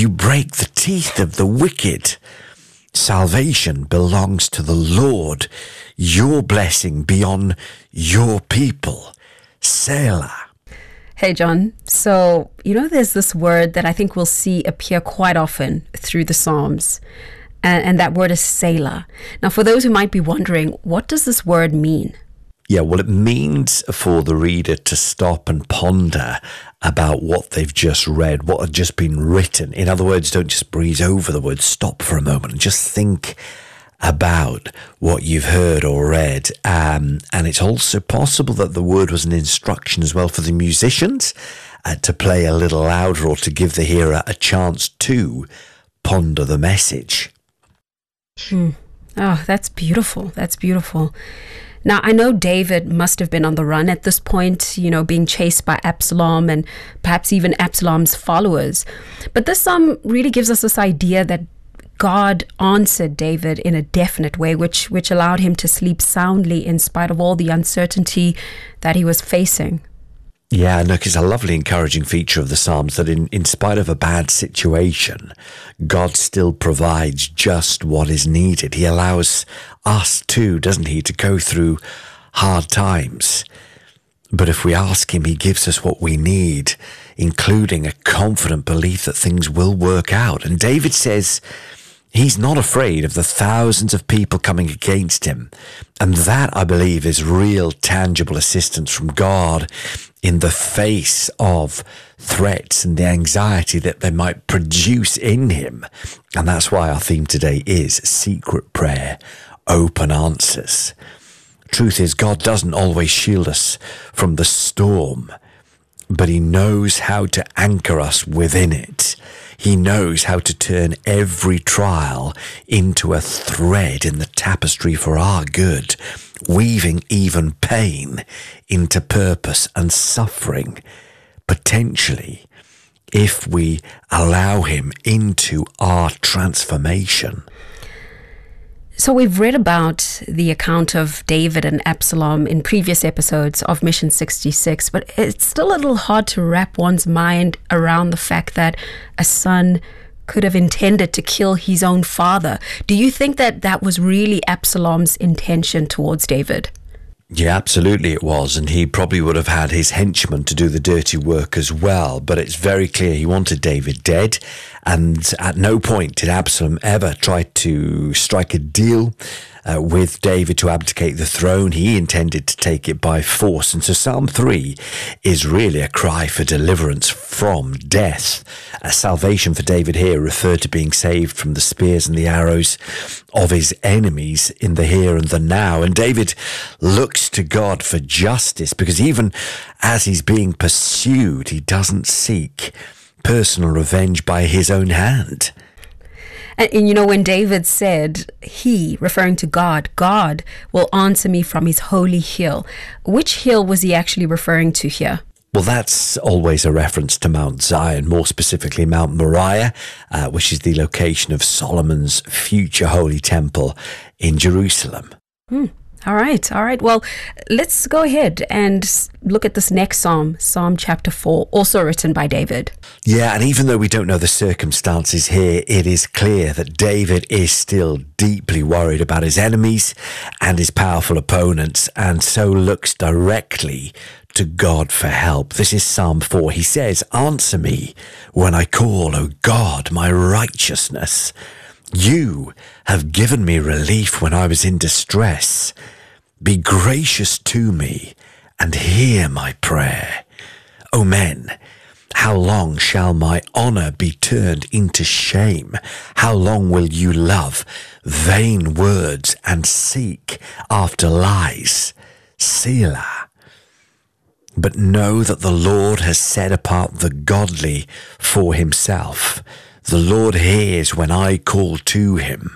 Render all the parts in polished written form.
You break the teeth of the wicked. Salvation belongs to the Lord. Your blessing be on your people. Selah. Hey, John. So, there's this word that I think we'll see appear quite often through the Psalms, and that word is Selah. Now, for those who might be wondering, what does this word mean? Yeah, well, it means for the reader to stop and ponder about what they've just read, what had just been written. In other words, don't just breeze over the word. Stop for a moment and just think about what you've heard or read. And it's also possible that the word was an instruction as well for the musicians to play a little louder or to give the hearer a chance to ponder the message. Oh, that's beautiful. That's beautiful. Now, I know David must have been on the run at this point, being chased by Absalom and perhaps even Absalom's followers. But this psalm really gives us this idea that God answered David in a definite way, which allowed him to sleep soundly in spite of all the uncertainty that he was facing. Yeah, look, it's a lovely, encouraging feature of the Psalms that in spite of a bad situation, God still provides just what is needed. He allows us too, doesn't he, to go through hard times. But if we ask him, he gives us what we need, including a confident belief that things will work out. And David says he's not afraid of the thousands of people coming against him. And that, I believe, is real, tangible assistance from God in the face of threats and the anxiety that they might produce in him. And that's why our theme today is secret prayer, open answers. Truth is, God doesn't always shield us from the storm, but he knows how to anchor us within it. He knows how to turn every trial into a thread in the tapestry for our good, weaving even pain into purpose and suffering, potentially, if we allow him into our transformation. So we've read about the account of David and Absalom in previous episodes of Mission 66, but it's still a little hard to wrap one's mind around the fact that a son could have intended to kill his own father. Do you think that was really Absalom's intention towards David? Yeah, absolutely it was, and he probably would have had his henchmen to do the dirty work as well, but it's very clear he wanted David dead, and at no point did Absalom ever try to strike a deal with David to abdicate the throne. He intended to take it by force, and so Psalm 3 is really a cry for deliverance from death. A salvation for David here referred to being saved from the spears and the arrows of his enemies in the here and the now. And David looks to God for justice because even as he's being pursued, he doesn't seek personal revenge by his own hand. And when David said, he, referring to God will answer me from his holy hill. Which hill was he actually referring to here? Well, that's always a reference to Mount Zion, more specifically Mount Moriah, which is the location of Solomon's future holy temple in Jerusalem. All right. Well, let's go ahead and look at this next psalm, Psalm chapter 4, also written by David. Yeah, and even though we don't know the circumstances here, it is clear that David is still deeply worried about his enemies and his powerful opponents, and so looks directly to God for help. This is Psalm 4. He says, "Answer me when I call, O God, my righteousness. You have given me relief when I was in distress. Be gracious to me and hear my prayer. O men, how long shall my honor be turned into shame? How long will you love vain words and seek after lies? Selah. But know that the Lord has set apart the godly for himself. The Lord hears when I call to him.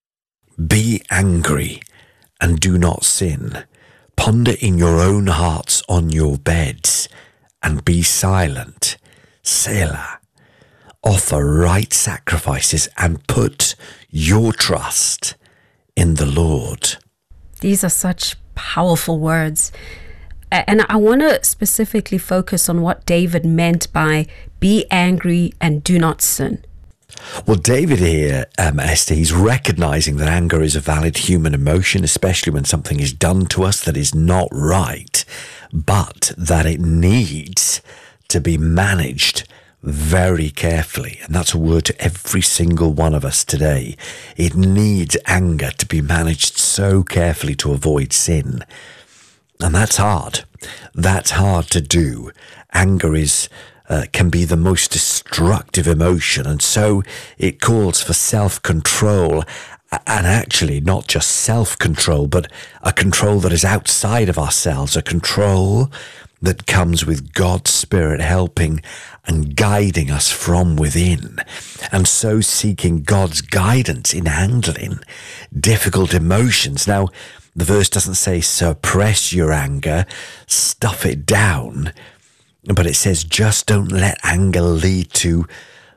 Be angry and do not sin. Ponder in your own hearts on your beds and be silent. Selah. Offer right sacrifices and put your trust in the Lord." These are such powerful words. And I want to specifically focus on what David meant by be angry and do not sin. Well, David here, Esther, he's recognizing that anger is a valid human emotion, especially when something is done to us that is not right, but that it needs to be managed very carefully. And that's a word to every single one of us today. It needs anger to be managed so carefully to avoid sin. And that's hard. That's hard to do. Anger is can be the most destructive emotion, and so it calls for self-control, and actually not just self-control, but a control that is outside of ourselves, a control that comes with God's Spirit helping and guiding us from within, and so seeking God's guidance in handling difficult emotions. Now, the verse doesn't say suppress your anger, stuff it down, but it says just don't let anger lead to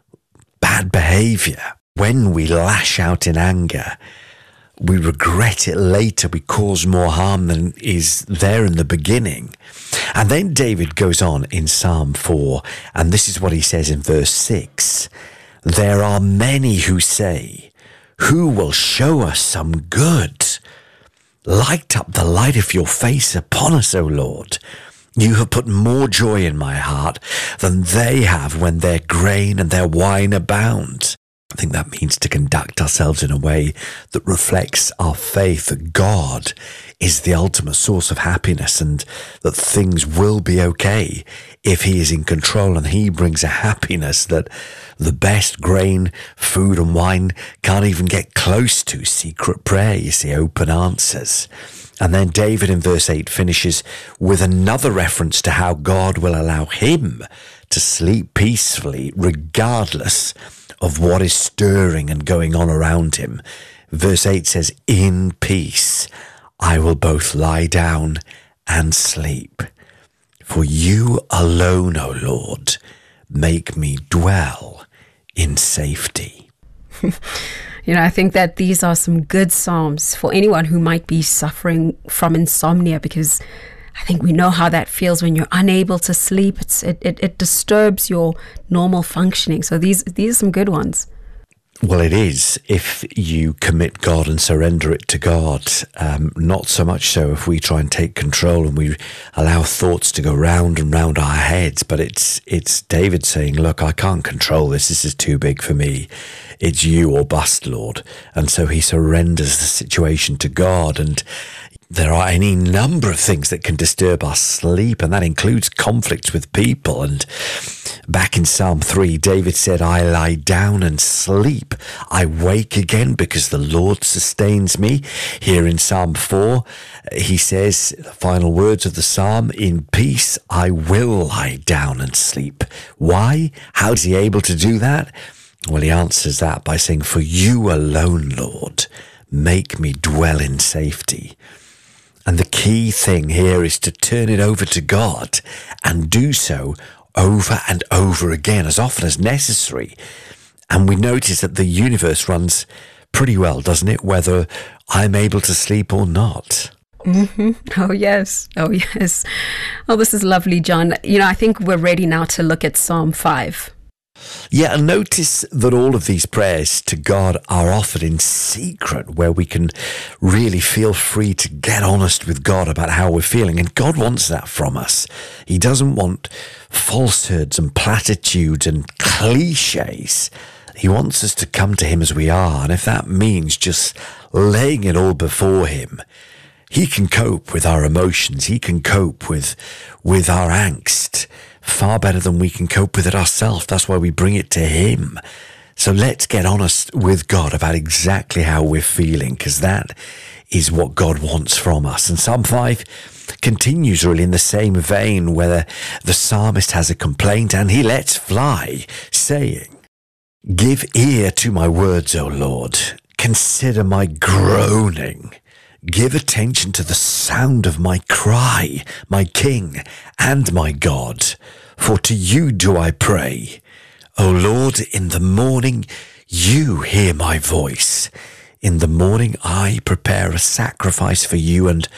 bad behavior. When we lash out in anger, we regret it later. We cause more harm than is there in the beginning. And then David goes on in Psalm 4, and this is what he says in verse 6. There are many who say, who will show us some good? Light up the light of your face upon us, O Lord. You have put more joy in my heart than they have when their grain and their wine abound. I think that means to conduct ourselves in a way that reflects our faith that God is the ultimate source of happiness and that things will be okay if he is in control, and he brings a happiness that the best grain, food and wine can't even get close to. Secret prayer, you see, open answers. And then David in verse 8 finishes with another reference to how God will allow him to sleep peacefully regardless of what is stirring and going on around him. Verse 8 says, in peace I will both lie down and sleep. For you alone, O Lord, make me dwell in safety. I think that these are some good Psalms for anyone who might be suffering from insomnia, because I think we know how that feels when you're unable to sleep. It disturbs your normal functioning. So these are some good ones. Well, it is if you commit God and surrender it to God. Not so much so if we try and take control and we allow thoughts to go round and round our heads. But it's David saying, look, I can't control this. This is too big for me. It's you or bust, Lord. And so he surrenders the situation to God. And there are any number of things that can disturb our sleep, and that includes conflicts with people. And back in Psalm 3, David said, I lie down and sleep. I wake again because the Lord sustains me. Here in Psalm 4, he says, the final words of the psalm, in peace I will lie down and sleep. Why? How is he able to do that? Well, he answers that by saying, for you alone, Lord, make me dwell in safety. And the key thing here is to turn it over to God and do so over and over again, as often as necessary. And we notice that the universe runs pretty well, doesn't it? Whether I'm able to sleep or not. Mm-hmm. Oh, yes. Oh, yes. Oh, this is lovely, John. I think we're ready now to look at Psalm 5. Yeah, and notice that all of these prayers to God are offered in secret, where we can really feel free to get honest with God about how we're feeling. And God wants that from us. He doesn't want falsehoods and platitudes and cliches. He wants us to come to him as we are. And if that means just laying it all before him, he can cope with our emotions. He can cope with our angst far better than we can cope with it ourselves. That's why we bring it to him. So let's get honest with God about exactly how we're feeling, because that is what God wants from us. And Psalm 5 continues really in the same vein, where the psalmist has a complaint and he lets fly, saying, give ear to my words, O Lord. Consider my groaning. Give attention to the sound of my cry, my King and my God. For to you do I pray. O Lord, in the morning you hear my voice. In the morning I prepare a sacrifice for you and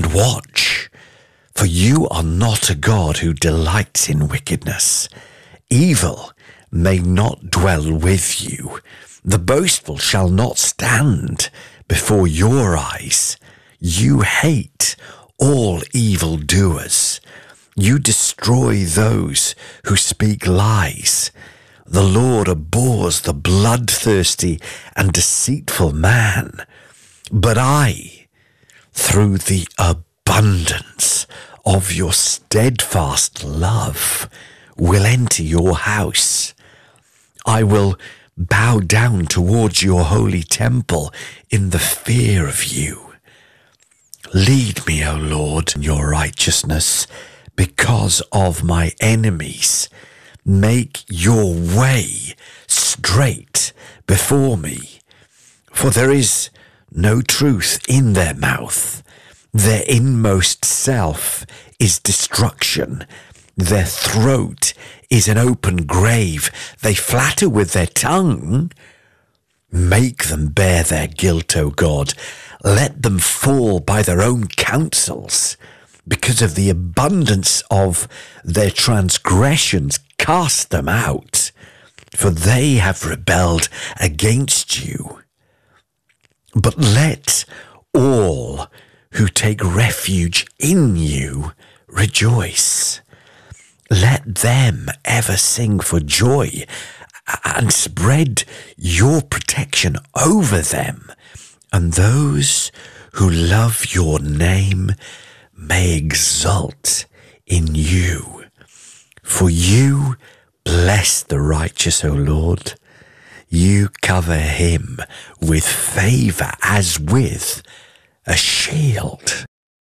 watch. For you are not a God who delights in wickedness. Evil may not dwell with you. The boastful shall not stand before your eyes. You hate all evildoers. You destroy those who speak lies. The Lord abhors the bloodthirsty and deceitful man. But I, through the abundance of your steadfast love, will enter your house. I will bow down towards your holy temple in the fear of you. Lead me, O Lord, in your righteousness because of my enemies. Make your way straight before me, for there is no truth in their mouth. Their inmost self is destruction. Their throat is an open grave. They flatter with their tongue. Make them bear their guilt, O God. Let them fall by their own counsels. Because of the abundance of their transgressions, cast them out, for they have rebelled against you. But let all who take refuge in you rejoice. Let them ever sing for joy and spread your protection over them. And those who love your name may exult in you. For you bless the righteous, O Lord. You cover him with favor as with a shield.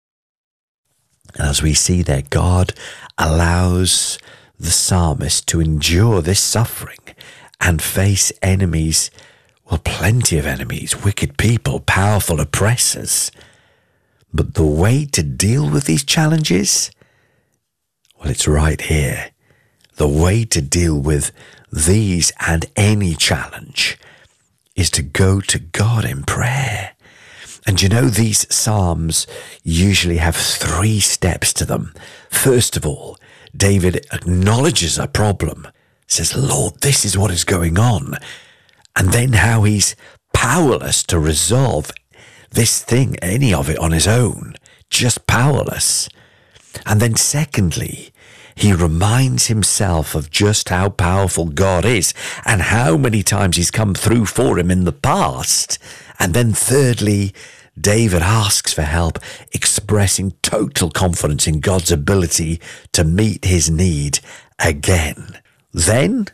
As we see there, God allows the psalmist to endure this suffering and face enemies, well, plenty of enemies, wicked people, powerful oppressors. But the way to deal with these challenges, well, it's right here. The way to deal with these and any challenge is to go to God in prayer. And you know, these psalms usually have 3 steps to them. First of all, David acknowledges a problem, says, Lord, this is what is going on. And then how he's powerless to resolve this thing, any of it on his own, just powerless. And then secondly, he reminds himself of just how powerful God is and how many times he's come through for him in the past. And then thirdly, David asks for help, expressing total confidence in God's ability to meet his need again. Then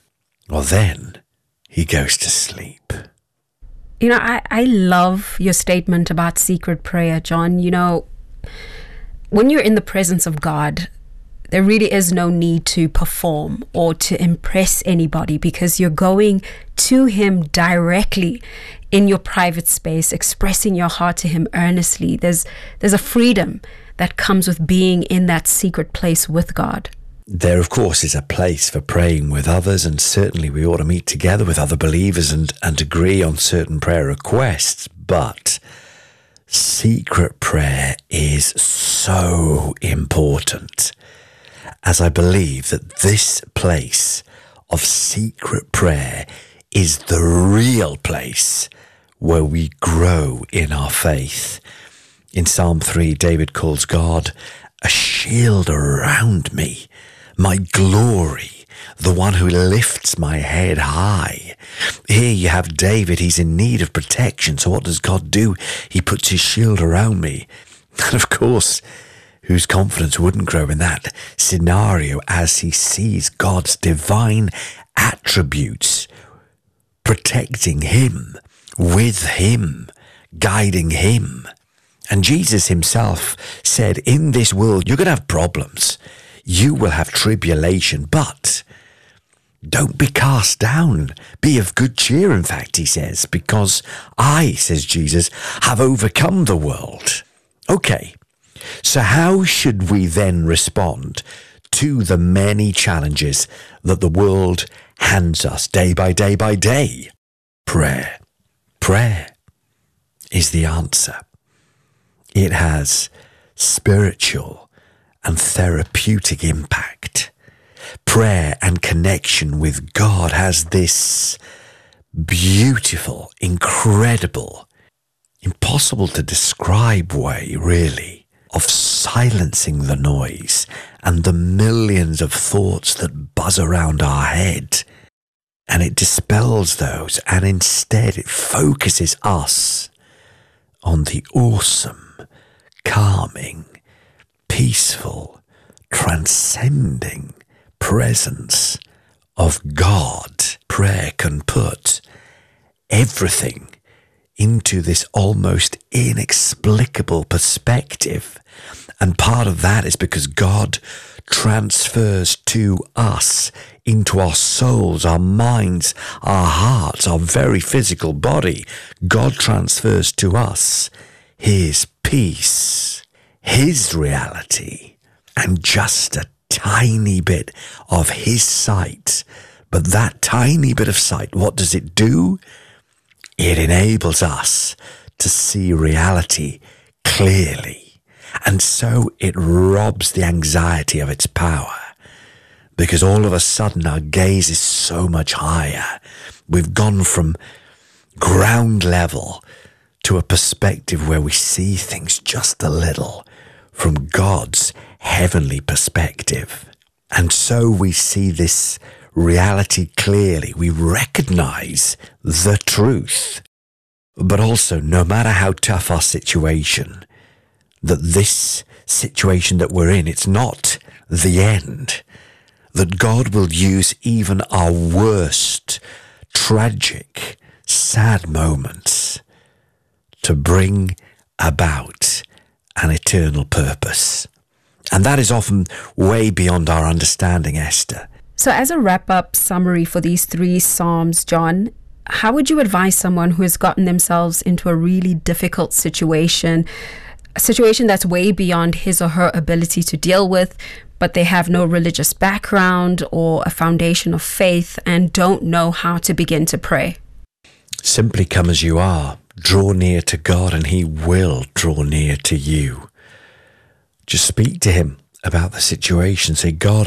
he goes to sleep. You know, I love your statement about secret prayer, John. You know, when you're in the presence of God, there really is no need to perform or to impress anybody because you're going to him directly in your private space, expressing your heart to him earnestly. There's a freedom that comes with being in that secret place with God. There, of course, is a place for praying with others, and certainly we ought to meet together with other believers and agree on certain prayer requests. But secret prayer is so important, as I believe that this place of secret prayer is the real place where we grow in our faith. In Psalm 3, David calls God a shield around me, my glory, the one who lifts my head high. Here you have David, he's in need of protection. So what does God do? He puts his shield around me. And of course, whose confidence wouldn't grow in that scenario as he sees God's divine attributes protecting him, with him, guiding him. And Jesus himself said, in this world, you're going to have problems. You will have tribulation, but don't be cast down. Be of good cheer, in fact, he says, because I, says Jesus, have overcome the world. Okay, so how should we then respond to the many challenges that the world hands us day by day by day? Prayer. Prayer is the answer. It has spiritual and therapeutic impact. prayer and connection with God has this beautiful, incredible, impossible to describe way, really, of silencing the noise and the millions of thoughts that buzz around our head. And it dispels those, and instead it focuses us on the awesome, calming, peaceful, transcending presence of God. Prayer can put everything into this almost inexplicable perspective. And part of that is because God transfers to us, into our souls, our minds, our hearts, our very physical body. God transfers to us His peace, His reality, and just a tiny bit of His sight. But that tiny bit of sight, what does it do? It enables us to see reality clearly. And so it robs the anxiety of its power. Because all of a sudden our gaze is so much higher. We've gone from ground level to a perspective where we see things just a little from God's heavenly perspective. And so we see this reality clearly. We recognize the truth. But also, no matter how tough our situation, that this situation that we're in, it's not the end. That God will use even our worst, tragic, sad moments to bring about an eternal purpose. And that is often way beyond our understanding, Esther. So as a wrap-up summary for these 3 Psalms, John, how would you advise someone who has gotten themselves into a really difficult situation, a situation that's way beyond his or her ability to deal with, but they have no religious background or a foundation of faith and don't know how to begin to pray? Simply come as you are. Draw near to God and He will draw near to you. Just speak to Him about the situation. Say, God,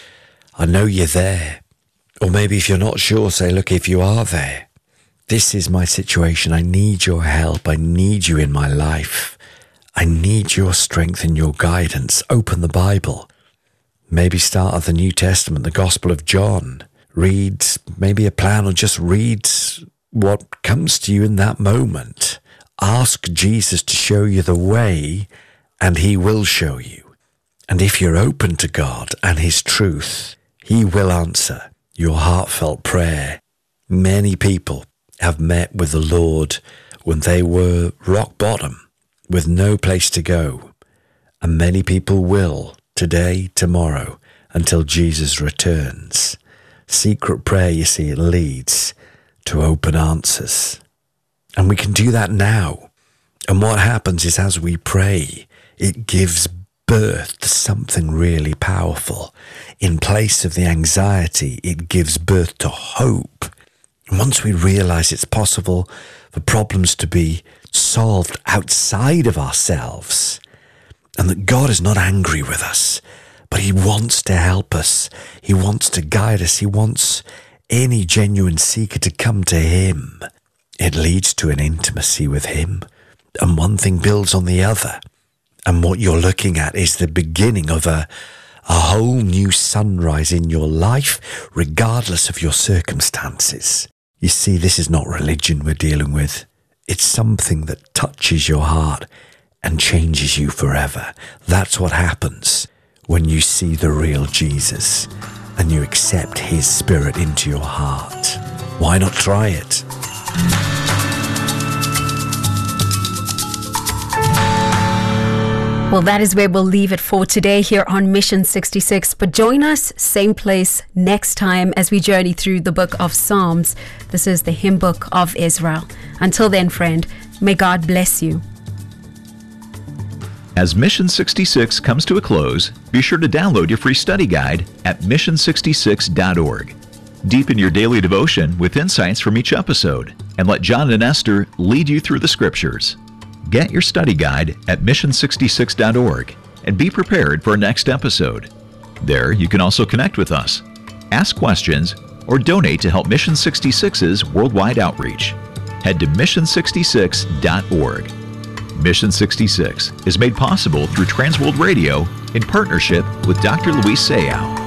I know you're there. Or maybe if you're not sure, say, look, if you are there, this is my situation. I need your help. I need you in my life. I need your strength and your guidance. Open the Bible. Maybe start at the New Testament, the Gospel of John. Read maybe a plan, or just read what comes to you in that moment. Ask Jesus to show you the way, and He will show you. And if you're open to God and His truth, He will answer your heartfelt prayer. Many people have met with the Lord when they were rock bottom, with no place to go. And many people will today, tomorrow, until Jesus returns. Secret prayer, you see, it leads to open answers. And we can do that now. And what happens is, as we pray, it gives birth to something really powerful. In place of the anxiety, it gives birth to hope. And once we realize it's possible for problems to be solved outside of ourselves, and that God is not angry with us, but He wants to help us. He wants to guide us. He wants any genuine seeker to come to Him. It leads to an intimacy with Him, and one thing builds on the other. And what you're looking at is the beginning of a whole new sunrise in your life, regardless of your circumstances. You see, this is not religion we're dealing with. It's something that touches your heart and changes you forever. That's what happens when you see the real Jesus and you accept His Spirit into your heart. Why not try it? Well, that is where we'll leave it for today here on Mission 66. But join us, same place, next time as we journey through the book of Psalms. This is the hymn book of Israel. Until then, friend, may God bless you. As Mission 66 comes to a close, be sure to download your free study guide at mission66.org. Deepen your daily devotion with insights from each episode, and let John and Esther lead you through the Scriptures. Get your study guide at mission66.org and be prepared for our next episode. There, you can also connect with us, ask questions, or donate to help Mission 66's worldwide outreach. Head to mission66.org. Mission 66 is made possible through Transworld Radio in partnership with Dr. Luis Sayao.